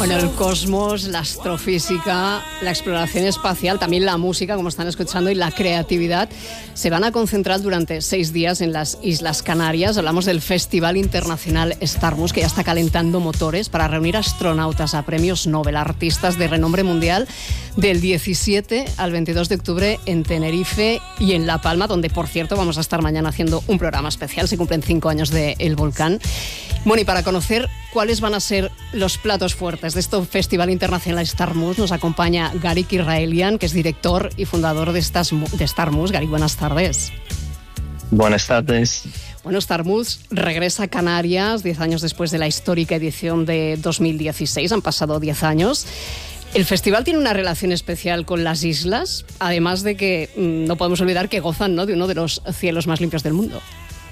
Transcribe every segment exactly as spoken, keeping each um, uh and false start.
Bueno, el cosmos, la astrofísica, la exploración espacial, también la música, como están escuchando, y la creatividad se van a concentrar durante seis días en las Islas Canarias. Hablamos del Festival Internacional Starmus, que ya está calentando motores para reunir astronautas a premios Nobel, artistas de renombre mundial, del diecisiete al veintidós de octubre en Tenerife y en La Palma, donde, por cierto, vamos a estar mañana haciendo un programa especial. Se cumplen cinco años del volcán. Bueno, y para conocer cuáles van a ser los platos fuertes de este Festival Internacional Starmus, nos acompaña Garik Israelian, que es director y fundador de, estas, de Starmus. Garik, buenas tardes. Buenas tardes. Bueno, Starmus regresa a Canarias diez años después de la histórica edición de dos mil dieciséis. Han pasado diez años. El festival tiene una relación especial con las islas, además de que mmm, no podemos olvidar que gozan, ¿no?, de uno de los cielos más limpios del mundo.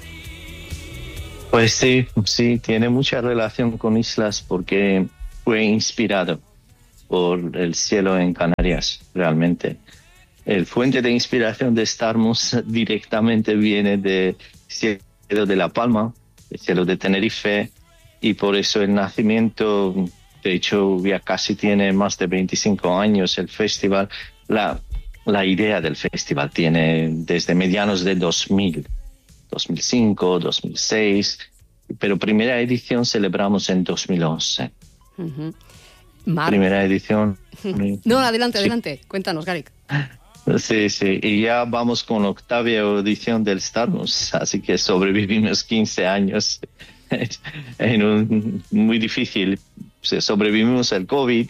Pues sí, sí, tiene mucha relación con islas porque fue inspirado por el cielo en Canarias, realmente. El fuente de inspiración de Starmus directamente viene del cielo de La Palma, del cielo de Tenerife, y por eso el nacimiento, de hecho ya casi tiene más de veinticinco años el festival. La, la idea del festival tiene desde medianos de dos mil. dos mil cinco, dos mil seis, pero primera edición celebramos en dos mil once. Uh-huh. Mar... Primera edición. Uh-huh. No, adelante, sí. adelante, cuéntanos, Garik. Sí, sí, y ya vamos con octava edición del Starmus, así que sobrevivimos quince años en un muy difícil, sobrevivimos el COVID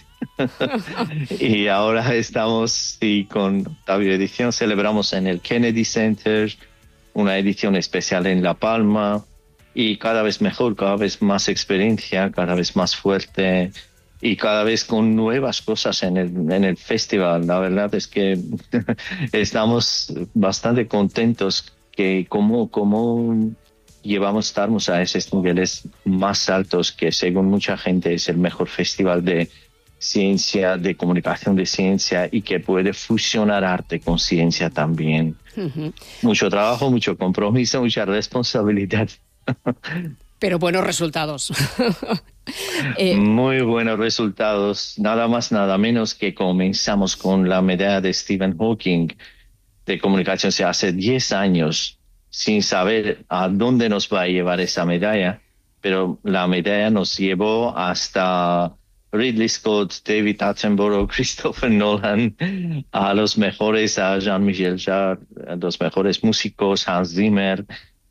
y ahora estamos sí, con octava edición, celebramos en el Kennedy Center, una edición especial en La Palma, y cada vez mejor, cada vez más experiencia, cada vez más fuerte y cada vez con nuevas cosas en el, en el festival. La verdad es que estamos bastante contentos que como, como llevamos Starmus a esos niveles más altos, que según mucha gente es el mejor festival de ciencia, de comunicación de ciencia, y que puede fusionar arte con ciencia también. Uh-huh. Mucho trabajo, mucho compromiso, mucha responsabilidad. Pero buenos resultados. eh... Muy buenos resultados. Nada más, nada menos que comenzamos con la medalla de Stephen Hawking de comunicación. Se hace diez años sin saber a dónde nos va a llevar esa medalla, pero la medalla nos llevó hasta Ridley Scott, David Attenborough, Christopher Nolan, a los mejores, a Jean-Michel Jarre, a los mejores músicos, Hans Zimmer,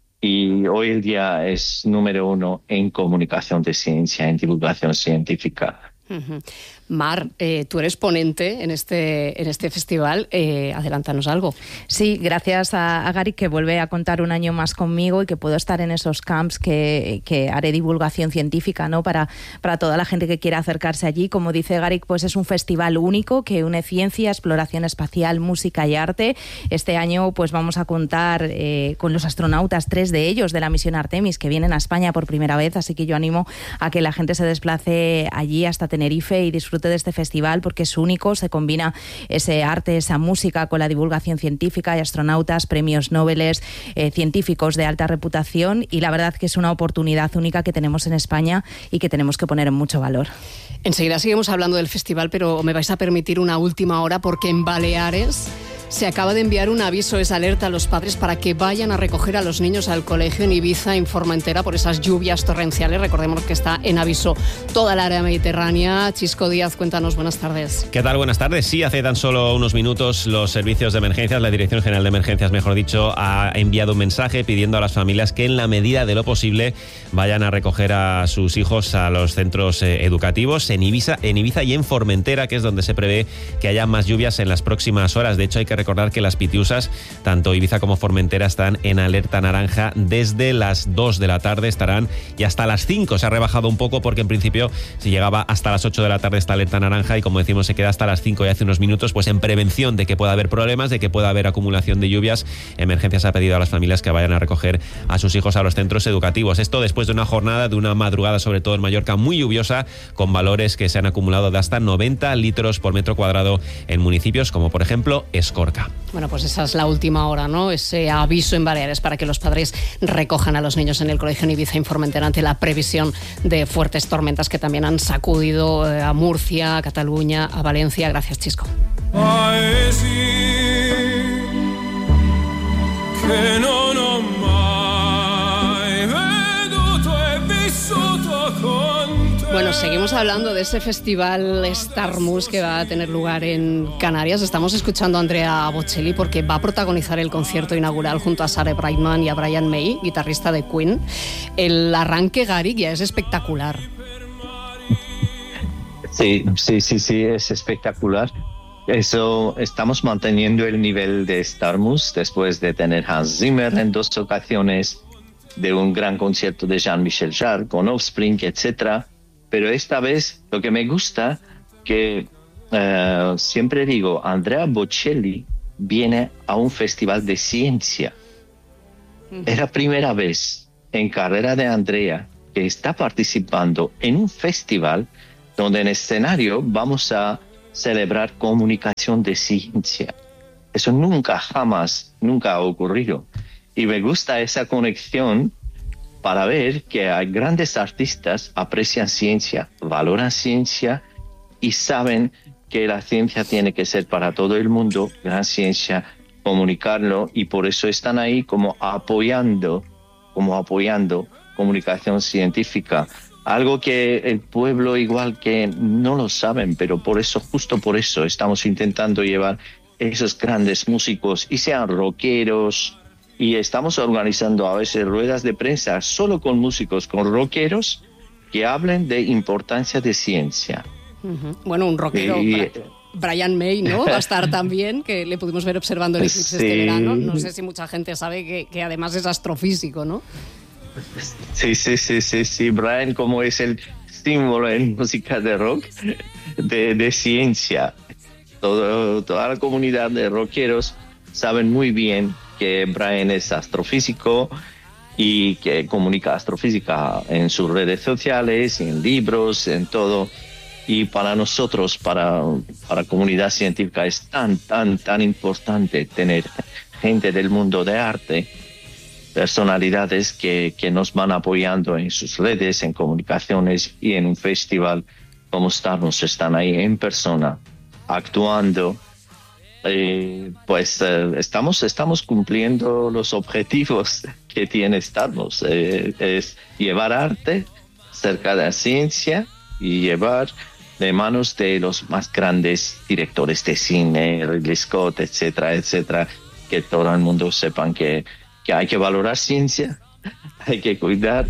y hoy el día es número uno en comunicación de ciencia, en divulgación científica. Uh-huh. Mar, eh, tú eres ponente en este, en este festival, eh, adelántanos algo. Sí, gracias a, a Garik, que vuelve a contar un año más conmigo y que puedo estar en esos camps que, que haré divulgación científica, ¿no?, para, para toda la gente que quiera acercarse allí. Como dice Garik, pues es un festival único que une ciencia, exploración espacial, música y arte. Este año pues vamos a contar eh, con los astronautas, tres de ellos de la misión Artemis, que vienen a España por primera vez, así que yo animo a que la gente se desplace allí hasta Tenerife y disfrute de este festival porque es único, se combina ese arte, esa música con la divulgación científica y astronautas, premios Nobel, eh, científicos de alta reputación, y la verdad que es una oportunidad única que tenemos en España y que tenemos que poner en mucho valor. Enseguida seguimos hablando del festival, pero me vais a permitir una última hora porque en Baleares se acaba de enviar un aviso, esa alerta a los padres para que vayan a recoger a los niños al colegio en Ibiza, en Formentera, por esas lluvias torrenciales. Recordemos que está en aviso toda el área mediterránea. Chisco Díaz, cuéntanos, buenas tardes. ¿Qué tal? Buenas tardes. Sí, hace tan solo unos minutos los servicios de emergencias, la Dirección General de Emergencias, mejor dicho, ha enviado un mensaje pidiendo a las familias que en la medida de lo posible vayan a recoger a sus hijos a los centros eh, educativos en Ibiza, en Ibiza y en Formentera, que es donde se prevé que haya más lluvias en las próximas horas. De hecho, hay que recordar que las Pitiusas, tanto Ibiza como Formentera, están en alerta naranja desde las dos de la tarde, estarán y hasta las cinco. Se ha rebajado un poco porque en principio se llegaba hasta las ocho de la tarde esta alerta naranja y, como decimos, se queda hasta las cinco y hace unos minutos, pues en prevención de que pueda haber problemas, de que pueda haber acumulación de lluvias. Emergencias ha pedido a las familias que vayan a recoger a sus hijos a los centros educativos. Esto después de una jornada, de una madrugada, sobre todo en Mallorca, muy lluviosa, con valores que se han acumulado de hasta noventa litros por metro cuadrado en municipios como, por ejemplo, Escorca. Menorca. Bueno, pues esa es la última hora, ¿no? Ese aviso en Baleares para que los padres recojan a los niños en el colegio en Ibiza y Formentera ante la previsión de fuertes tormentas que también han sacudido a Murcia, a Cataluña, a Valencia. Gracias, Chisco. Che non ho mai veduto e vissuto con te. Bueno, seguimos hablando de ese festival Starmus que va a tener lugar en Canarias. Estamos escuchando a Andrea Bocelli porque va a protagonizar el concierto inaugural junto a Sarah Brightman y a Brian May, guitarrista de Queen. El arranque, Gary, ya es espectacular. Sí, sí, sí, sí, es espectacular. Eso, estamos manteniendo el nivel de Starmus después de tener Hans Zimmer en dos ocasiones, de un gran concierto de Jean-Michel Jarre con Offspring, etcétera. Pero esta vez lo que me gusta, que uh, siempre digo, Andrea Bocelli viene a un festival de ciencia. Uh-huh. Es la primera vez en carrera de Andrea que está participando en un festival donde en escenario vamos a celebrar comunicación de ciencia. Eso nunca, jamás, nunca ha ocurrido. Y me gusta esa conexión para ver que hay grandes artistas aprecian ciencia, valoran ciencia y saben que la ciencia tiene que ser para todo el mundo, gran ciencia, comunicarlo, y por eso están ahí como apoyando, como apoyando comunicación científica. Algo que el pueblo igual que no lo saben, pero por eso, justo por eso, estamos intentando llevar esos grandes músicos, y sean rockeros, y estamos organizando a veces ruedas de prensa solo con músicos, con rockeros, que hablen de importancia de ciencia. Uh-huh. Bueno, un rockero, y, Brian May, ¿no? Va a estar también, que le pudimos ver observando el eclipse sí. este verano. No sé si mucha gente sabe que, que además es astrofísico, ¿no? Sí, sí, sí, sí, sí. Brian, como es el símbolo en música de rock, de, de ciencia. Todo, toda la comunidad de rockeros saben muy bien que Brian es astrofísico y que comunica astrofísica en sus redes sociales, en libros, en todo. Y para nosotros, para la comunidad científica, es tan, tan, tan importante tener gente del mundo de arte, personalidades que, que nos van apoyando en sus redes, en comunicaciones, y en un festival como Starmus están ahí en persona, actuando. Eh, pues eh, estamos, estamos cumpliendo los objetivos que tiene Starmus. Eh, es llevar arte cerca de la ciencia y llevar de manos de los más grandes directores de cine, Ridley Scott, etcétera, etcétera, que todo el mundo sepan que que hay que valorar ciencia, hay que cuidar.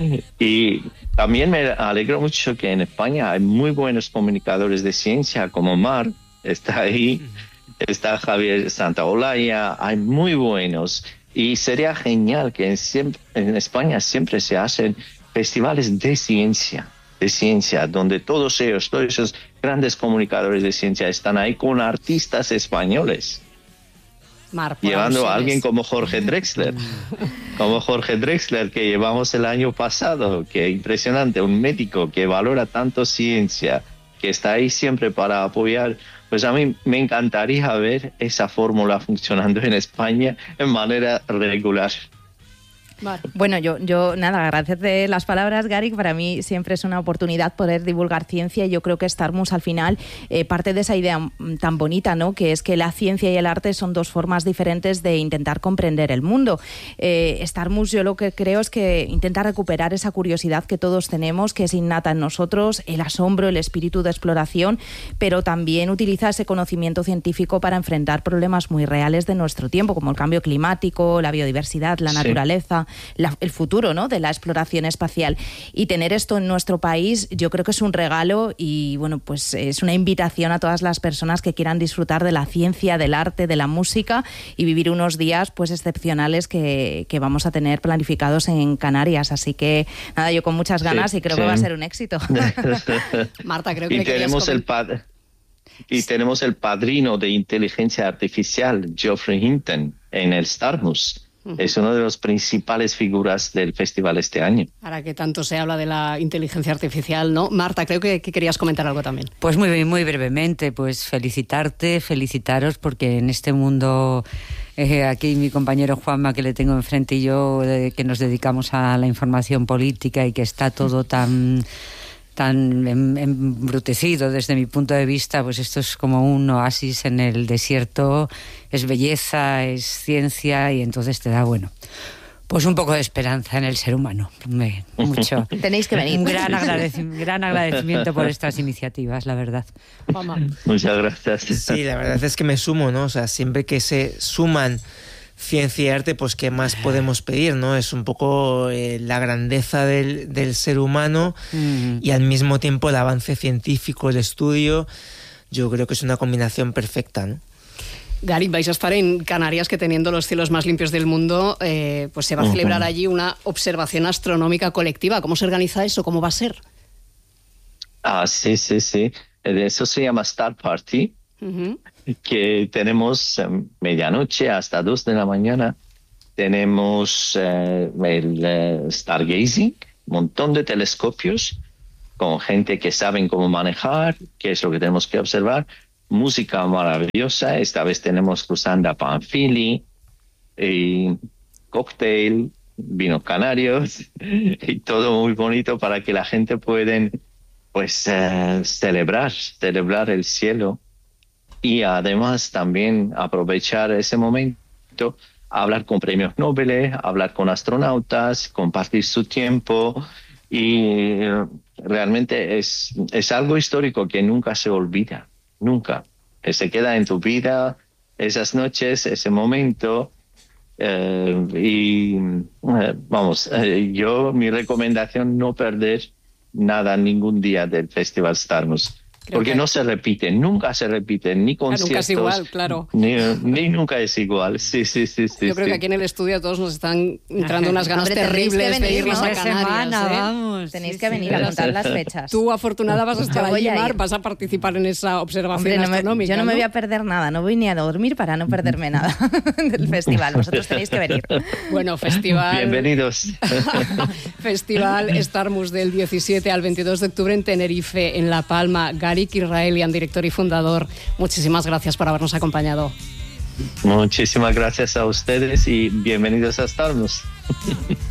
Y también me alegro mucho que en España hay muy buenos comunicadores de ciencia, como Mar, está ahí, está Javier Santaolalla, hay muy buenos. Y sería genial que en, siempre, en España siempre se hacen festivales de ciencia, de ciencia, donde todos ellos, todos esos grandes comunicadores de ciencia están ahí con artistas españoles. Mar, llevando a alguien como Jorge Drexler, como Jorge Drexler que llevamos el año pasado, que impresionante, un médico que valora tanto ciencia, que está ahí siempre para apoyar. Pues a mí me encantaría ver esa fórmula funcionando en España en manera regular. Vale. Bueno, yo, yo nada, agradecerte las palabras, Gary. Para mí siempre es una oportunidad poder divulgar ciencia, y yo creo que Starmus al final eh, parte de esa idea tan bonita, ¿no? Que es que la ciencia y el arte son dos formas diferentes de intentar comprender el mundo. Eh, Starmus, yo lo que creo es que intenta recuperar esa curiosidad que todos tenemos, que es innata en nosotros, el asombro, el espíritu de exploración, pero también utiliza ese conocimiento científico para enfrentar problemas muy reales de nuestro tiempo, como el cambio climático, la biodiversidad, la sí. naturaleza. La, el futuro, ¿no?, de la exploración espacial. Y tener esto en nuestro país yo creo que es un regalo, y bueno, pues es una invitación a todas las personas que quieran disfrutar de la ciencia, del arte, de la música, y vivir unos días pues excepcionales que, que vamos a tener planificados en Canarias. Así que nada, yo con muchas ganas sí, y creo sí. que va a ser un éxito. Marta, creo que y le tenemos el pad y tenemos el padrino de inteligencia artificial, Geoffrey Hinton, en el Starmus. es una de las principales figuras del festival este año. Ahora que tanto se habla de la inteligencia artificial, ¿no? Marta, creo que, que querías comentar algo también. Pues muy, muy brevemente, pues felicitarte, felicitaros, porque en este mundo, eh, aquí mi compañero Juanma, que le tengo enfrente, y yo, eh, que nos dedicamos a la información política y que está todo tan... tan embrutecido desde mi punto de vista, pues esto es como un oasis en el desierto, es belleza, es ciencia, y entonces te da, bueno, pues un poco de esperanza en el ser humano. Me, mucho. Tenéis que venir. Un gran, agradecimiento, gran agradecimiento por estas iniciativas, la verdad. Mamá. Muchas gracias. Sí, la verdad es que me sumo, ¿no? O sea, siempre que se suman ciencia y arte, pues ¿qué más podemos pedir, no? Es un poco eh, la grandeza del, del ser humano mm. y al mismo tiempo el avance científico, el estudio. Yo creo que es una combinación perfecta, ¿no? Gary, vais a estar en Canarias, que teniendo los cielos más limpios del mundo, eh, pues se va a celebrar uh-huh. allí una observación astronómica colectiva. ¿Cómo se organiza eso? ¿Cómo va a ser? Ah, sí, sí, sí. Eso se llama Star Party. Uh-huh. Que tenemos eh, medianoche hasta dos de la mañana. Tenemos eh, el eh, Stargazing, un montón de telescopios con gente que saben cómo manejar, qué es lo que tenemos que observar. Música maravillosa. Esta vez tenemos cruzando a Panfili, y cóctel, vinos canarios y todo muy bonito para que la gente pueda pues, eh, celebrar, celebrar el cielo. Y además también aprovechar ese momento, hablar con premios Nobel, hablar con astronautas, compartir su tiempo, y realmente es, es algo histórico que nunca se olvida, nunca. Se queda en tu vida esas noches, ese momento, eh, y eh, vamos, eh, yo mi recomendación, no perder nada ningún día del Festival Starmus. Creo Porque que... no se repite, nunca se repite, ni conciertos. Nunca es igual, claro. Ni, ni nunca es igual, sí, sí, sí. sí Yo creo sí. que aquí en el estudio a todos nos están entrando unas ganas Hombre, terribles venir, de irnos ¿no? a Canarias. Semana, ¿eh? Vamos. Tenéis sí, que sí, venir a contar las fechas. Tú, afortunada, vas a estar allí, Mar, vas a participar en esa observación Hombre, no me, astronómica. yo no, ¿no? me voy a perder nada, no voy ni a dormir para no perderme nada del festival. Vosotros tenéis que venir. Bueno, festival... Bienvenidos. Festival Starmus del diecisiete al veintidós de octubre en Tenerife, en La Palma. Gary Kirraelian, director y fundador, muchísimas gracias por habernos acompañado. Muchísimas gracias a ustedes y bienvenidos a Starmus.